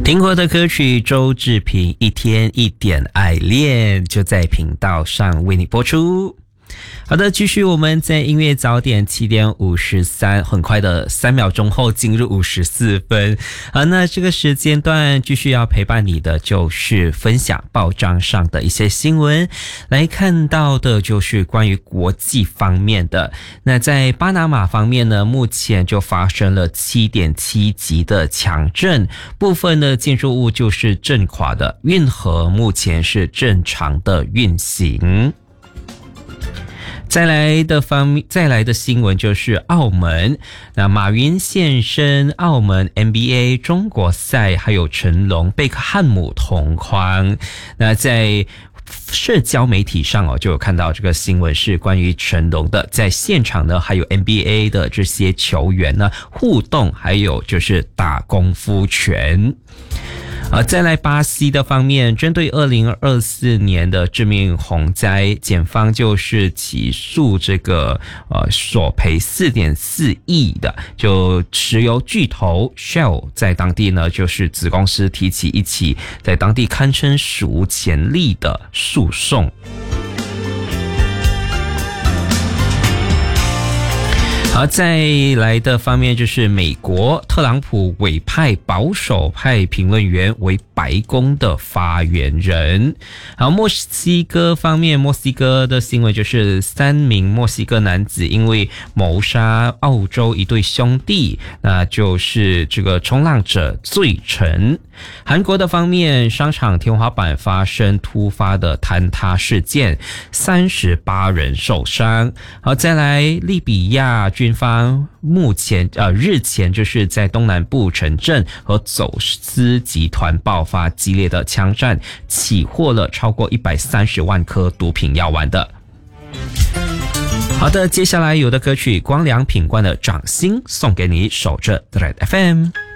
听过的歌曲周志平一天一点爱恋就在频道上为你播出。好的，继续我们在音乐早点7点53，很快的3秒钟后进入54分。好，那这个时间段继续要陪伴你的就是分享报章上的一些新闻，来看到的就是关于国际方面的。那在巴拿马方面呢，目前就发生了7.7级的强震，部分的建筑物就是震垮的，运河目前是正常的运行。再来的新闻就是澳门，那马云现身澳门 NBA 中国赛，还有成龙、贝克汉姆同框。那在社交媒体上就有看到这个新闻是关于成龙的，在现场呢还有 NBA 的这些球员呢互动，还有就是打功夫拳。再来巴西的方面，针对2024年的致命洪灾，检方就是起诉这个索赔4.4亿的，就石油巨头 Shell 在当地呢就是子公司提起一起在当地堪称史无前例的诉讼。而再来的方面就是美国特朗普委派保守派评论员为白宫的发言人。好，墨西哥方面，墨西哥的新闻就是3名墨西哥男子因为谋杀澳洲一对兄弟，那就是这个冲浪者罪成。韩国的方面，商场天花板发生突发的坍塌事件，38人受伤。好，再来利比亚军方日前就是在东南部城镇和走私集团爆发激烈的枪战，起获了超过130万颗毒品药丸的。好的，接下来有的歌曲光良品冠的掌心送给你，守着 Red FM。